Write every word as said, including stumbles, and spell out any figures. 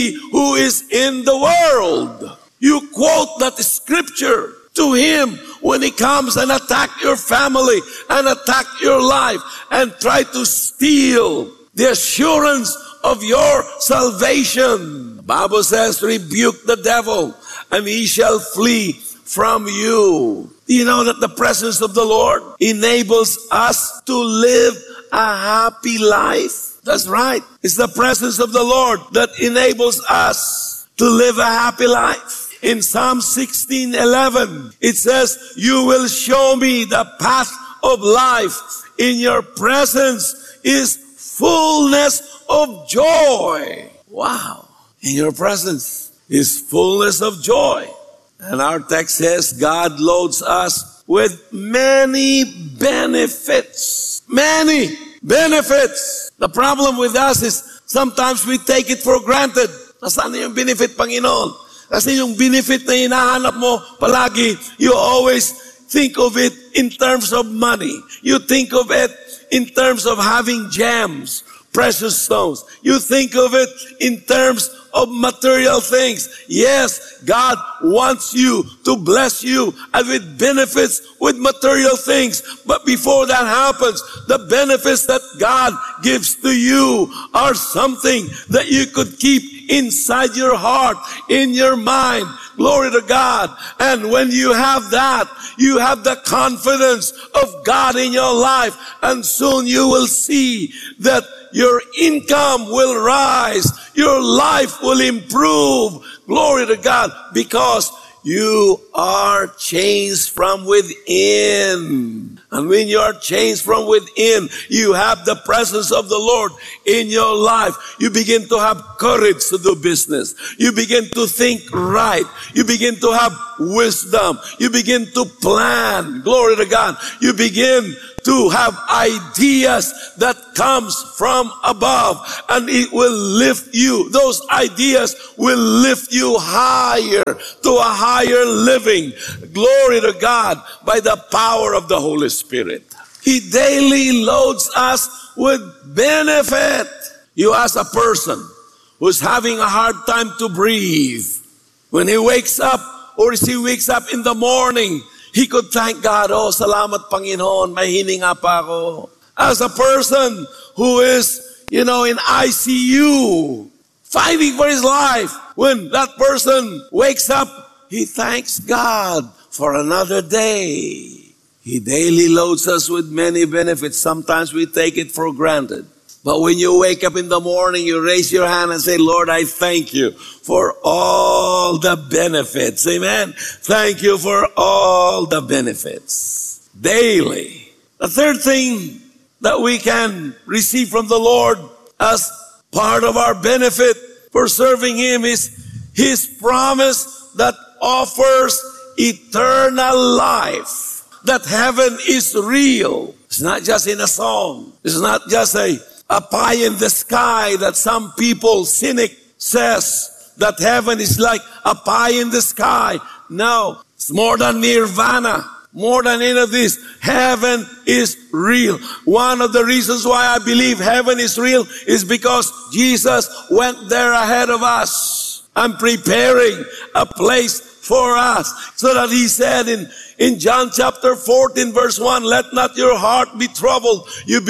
who is in the world. You quote that scripture to him when he comes and attack your family and attack your life and try to steal the assurance of your salvation. The Bible says, rebuke the devil and he shall flee from you. Do you know that the presence of the Lord enables us to live a happy life? That's right. It's the presence of the Lord that enables us to live a happy life. In Psalm sixteen eleven, it says, you will show me the path of life. In your presence is fullness of joy. Wow. In your presence is fullness of joy. And our text says God loads us with many benefits. Many benefits. The problem with us is sometimes we take it for granted. Nasaan yung benefit, Panginoon? Kasi yung benefit na hinahanap mo palagi, you always think of it in terms of money. You think of it in terms of having gems, precious stones. You think of it in terms of material things. Yes, God wants you to bless you and with benefits with material things. But before that happens, the benefits that God gives to you are something that you could keep inside your heart, in your mind. Glory to God. And when you have that, you have the confidence of God in your life. And soon you will see that your income will rise. Your life will improve. Glory to God. Because you are changed from within. And when you are changed from within, you have the presence of the Lord in your life. You begin to have courage to do business. You begin to think right. You begin to have wisdom. You begin to plan. Glory to God. You begin to have ideas that comes from above, and it will lift you. Those ideas will lift you higher to a higher living. Glory to God, by the power of the Holy Spirit. He daily loads us with benefit. You ask a person who's having a hard time to breathe, when he wakes up or she wakes up in the morning, he could thank God, oh, salamat Panginoon, may hininga pa ako. As a person who is, you know, in I C U, fighting for his life, when that person wakes up, he thanks God for another day. He daily loads us with many benefits. Sometimes we take it for granted. But when you wake up in the morning, you raise your hand and say, Lord, I thank you for all the benefits. Amen. Thank you for all the benefits. Daily. The third thing that we can receive from the Lord as part of our benefit for serving Him is His promise that offers eternal life. That heaven is real. It's not just in a song. It's not just a A pie in the sky that some people, cynic, says that heaven is like a pie in the sky. No, it's more than nirvana, more than any of this. Heaven is real. One of the reasons why I believe heaven is real is because Jesus went there ahead of us and preparing a place for us. So that He said in, in John chapter fourteen verse one, let not your heart be troubled. You